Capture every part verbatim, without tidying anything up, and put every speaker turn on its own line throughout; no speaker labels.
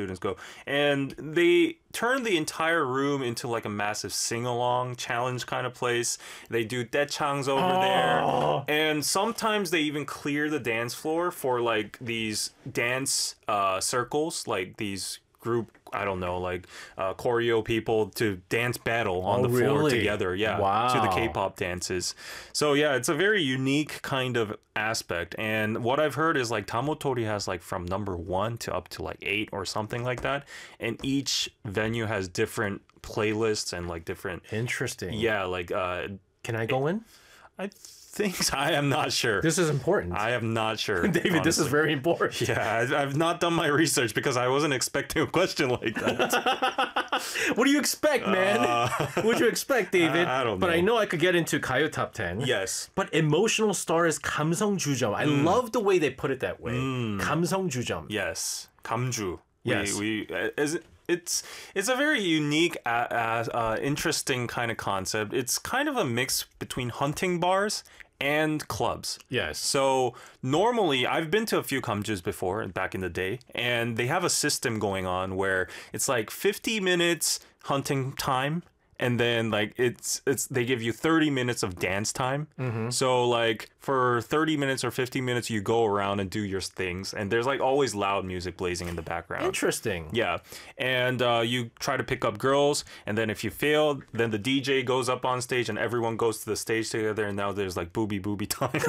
students go, and they turn the entire room into like a massive sing-along challenge kind of place. They do daechangs over
Oh.
there, and sometimes they even clear the dance floor for like these dance uh, circles, like these group, I don't know, like uh, choreo people to dance battle on
Oh,
the floor
really?
together. Yeah,
Wow.
to the K-pop dances. So yeah, it's a very unique kind of aspect. And what I've heard is like Tamotori has like from number one to up to like eight or something like that. And each venue has different playlists and like different.
Interesting.
Yeah, like uh,
Can I go in?
I think I am not sure.
This is important.
I am not sure,
David, this is
honestly.
very important.
Yeah, I- I've not done my research because I wasn't expecting a question like that.
What do you expect, man? what would you expect, David?
I- I don't
But I
know.
know I could get into Kayo Top ten.
Yes.
But emotional stars 감성 주점. I
Mm.
love the way they put it that way. 감성 주점.
Yes, Kamju.
Yes.
we, we uh, is it's it's a very unique, uh, uh, uh, interesting kind of concept. It's kind of a mix between hunting bars and clubs.
Yes.
So normally, I've been to a few kamjus before back in the day, and they have a system going on where it's like fifty minutes hunting time. And then like it's it's they give you thirty minutes of dance time.
Mm-hmm.
So like for thirty minutes or fifty minutes you go around and do your things, and there's like always loud music blazing in the background.
Interesting.
Yeah. And uh, you try to pick up girls, and then if you fail, then the D J goes up on stage and everyone goes to the stage together, and now there's like booby booby time.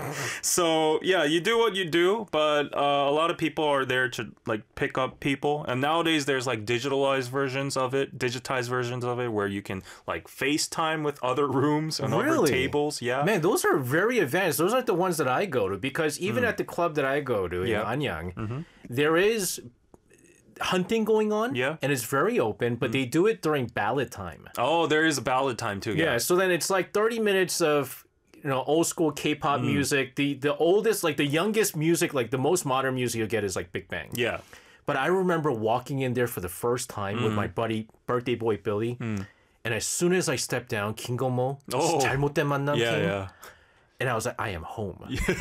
So yeah, you do what you do, but uh, a lot of people are there to like pick up people, and nowadays there's like digitalized versions of it, digitized versions of it where you can like FaceTime with other rooms and other
Really?
tables. Yeah.
Man, those are very advanced. Those aren't the ones that I go to, because even at the club that I go to
Mm. Yeah.
in Anyang, there is hunting going on.
Yeah.
And it's very open, but they do it during ballad time.
Oh, there is a ballad time too.
Yeah.
Yeah.
So then it's like thirty minutes of, you know, old school K-pop
Mm.
music. The the oldest, like the youngest music, like the most modern music you'll get is like Big Bang.
Yeah.
But I remember walking in there for the first time with my
Mm.
buddy, birthday boy Billy. And as soon as I stepped down, King Gomo,
Oh.
잘못된 만남
Yeah,
came.
yeah.
And I was like, I am home.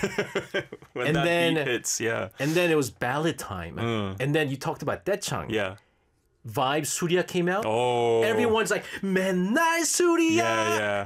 When
And
that
then-
beat hits, yeah.
And then it was ballad time. And then you talked about Daechang.
Mm. Yeah.
Vibe Surya came out.
Oh.
Everyone's like, 맨날 Surya.
Yeah, yeah.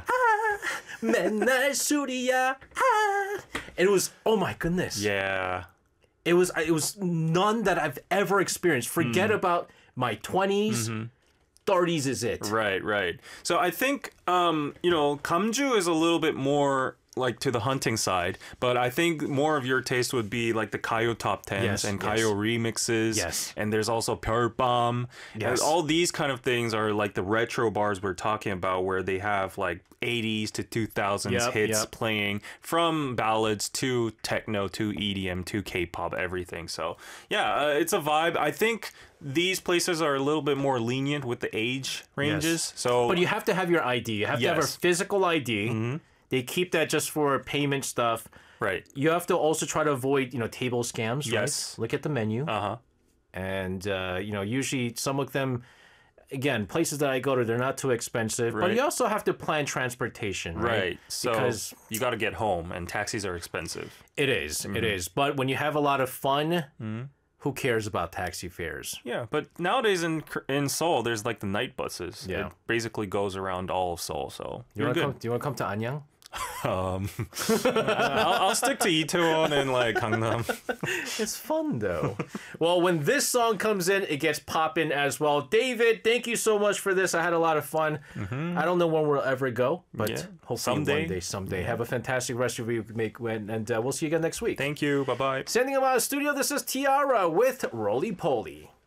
맨날 Surya. Ah. And it was, oh my goodness.
Yeah.
It was it was none that I've ever experienced. Forget
Mm.
about my twenties. thirties is it.
Mm-hmm. Right, right. So I think, um, you know, Kamju is a little bit more like to the hunting side, but I think more of your taste would be like the Kayo top tens
Yes,
and
yes.
Kayo remixes.
Yes.
And there's also Pearlbomb.
Yes.
All these kind of things are like the retro bars we're talking about, where they have like eighties to two thousands
Yep,
hits
yep.
playing, from ballads to techno to E D M to K-pop, everything. So yeah, uh, it's a vibe. I think these places are a little bit more lenient with the age ranges. So
But you have to have your I D. You have to have a
Yes.
physical I D. They keep that just for payment stuff.
right.
You have to also try to avoid, you know, table scams, right?
Yes.
Look at the menu.
Uh-huh.
And, uh, you know, usually some of them, again, places that I go to, they're not too expensive. But
Right.
you also have to plan transportation, right?
Right. So
Because
you got to get home, and taxis are expensive.
it is, it is. But when you have a lot of fun, who cares about taxi fares?
Yeah, but nowadays in in Seoul, there's like the night buses.
Yeah.
It basically goes around all of Seoul, so
You
you're
wanna
good.
come, do you want to come to Anyang?
Um, I'll, I'll stick to Itaewon and like Gangnam.
It's fun though. Well, when this song comes in, it gets poppin' as well. David, thank you so much for this. I had a lot of fun. I don't know when we'll ever go, but
Yeah.
hopefully
Someday.
one day, someday. Have a fantastic rest of your week, make and uh, we'll see you again next week.
Thank you. Bye bye.
Sending them out of the studio. This is Tiara with Roly Poly.